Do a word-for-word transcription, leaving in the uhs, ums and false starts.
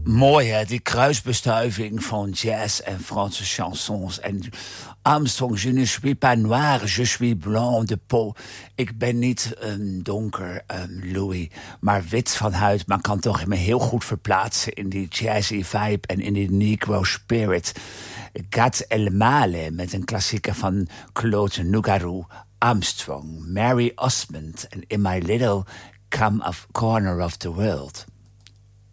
Mooi hè, die kruisbestuiving van jazz en Franse chansons. En Armstrong, je ne suis pas noir, je suis blanc de peau. Ik ben niet um, donker, um, Louis, maar wit van huid. Maar kan toch me heel goed verplaatsen in die jazzy vibe en in die negro spirit. Gat El Male met een klassieker van Claude Nougaro. Armstrong, Mary Osmond en In My Little Come of Corner of the World.